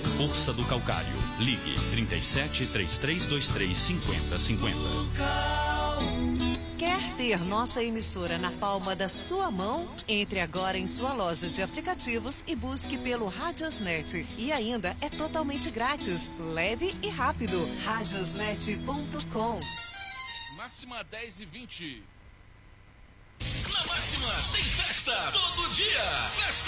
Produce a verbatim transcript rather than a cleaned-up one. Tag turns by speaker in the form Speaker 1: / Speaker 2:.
Speaker 1: força do calcário. Ligue trinta e sete, três três dois três, cinquenta cinquenta.
Speaker 2: Quer ter nossa emissora na palma da sua mão? Entre agora em sua loja de aplicativos e busque pelo Radiosnet. E ainda é totalmente grátis, leve e rápido. radiosnet ponto com.
Speaker 3: Máxima dez e vinte. Na Máxima tem festa todo dia. Festa